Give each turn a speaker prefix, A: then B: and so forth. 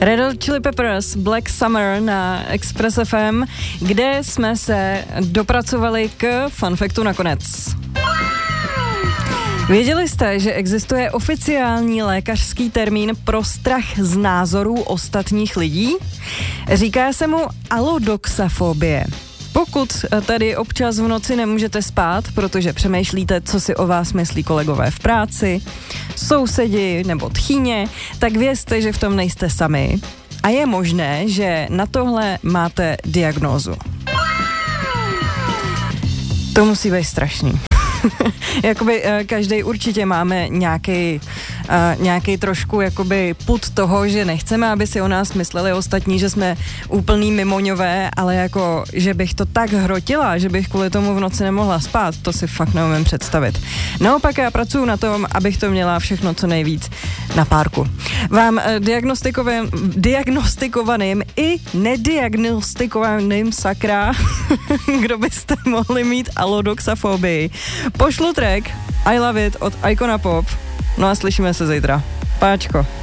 A: Red Hot Chili Peppers, Black Summer na Express FM, kde jsme se dopracovali k fun factu nakonec. Věděli jste, že existuje oficiální lékařský termín pro strach z názorů ostatních lidí? Říká se mu alodoxafobie. Pokud tady občas v noci nemůžete spát, protože přemýšlíte, co si o vás myslí kolegové v práci, sousedi nebo tchýně, tak vězte, že v tom nejste sami a je možné, že na tohle máte diagnózu. To musí být strašný. Jakoby každý určitě máme nějaký trošku jakoby pud toho, že nechceme, aby si o nás mysleli ostatní, že jsme úplný mimoňové, ale jako, že bych to tak hrotila, že bych kvůli tomu v noci nemohla spát, to si fakt neumím představit. Naopak já pracuji na tom, abych to měla všechno co nejvíc na párku. Vám diagnostikovaným i nediagnostikovaným sakra, kdo byste mohli mít alodoxafobii, pošlu track I Love It od Icona Pop. No a slyšíme se zítra. Páčko.